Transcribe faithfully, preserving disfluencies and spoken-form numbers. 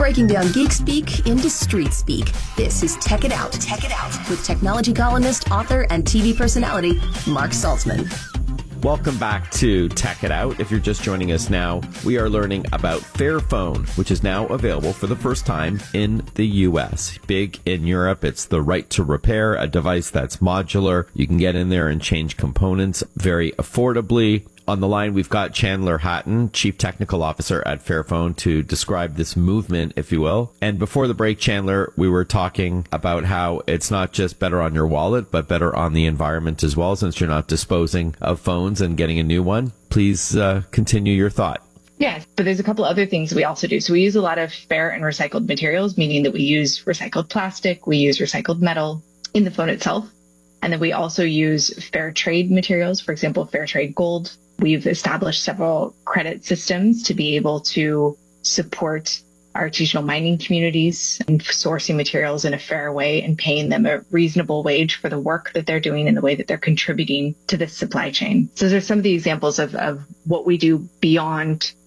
Breaking down geek speak into street speak. This is Tech It Out. Tech It Out with technology columnist, author, and T V personality Mark Saltzman. Welcome back to Tech It Out. If you're just joining us now, we are learning about Fairphone, which is now available for the first time in the U S. Big in Europe. It's the right to repair, a device that's modular. You can get in there and change components very affordably. On the line, we've got Chandler Hatton, Chief Technical Officer at Fairphone, to describe this movement, if you will. And before the break, Chandler, we were talking about how it's not just better on your wallet, but better on the environment as well, since you're not disposing of phones and getting a new one. Please uh, continue your thought. Yes, but there's a couple other things we also do. So we use a lot of fair and recycled materials, meaning that we use recycled plastic, we use recycled metal in the phone itself. And then we also use fair trade materials, for example, fair trade gold. We've established several credit systems to be able to support artisanal mining communities and sourcing materials in a fair way and paying them a reasonable wage for the work that they're doing and the way that they're contributing to this supply chain. So there's some of the examples of, of what we do beyond